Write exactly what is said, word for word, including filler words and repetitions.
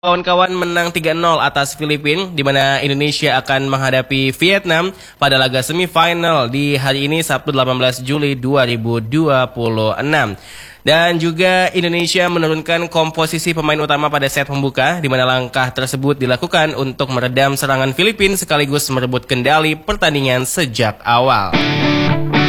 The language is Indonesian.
Kawan-kawan menang tiga nol atas Filipina, di mana Indonesia akan menghadapi Vietnam pada laga semifinal di hari ini Sabtu delapan belas Juli dua ribu dua puluh enam. Dan juga Indonesia menurunkan komposisi pemain utama pada set pembuka, di mana langkah tersebut dilakukan untuk meredam serangan Filipina sekaligus merebut kendali pertandingan sejak awal.